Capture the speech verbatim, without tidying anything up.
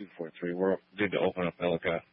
two four three. We're good to open up Ellicott.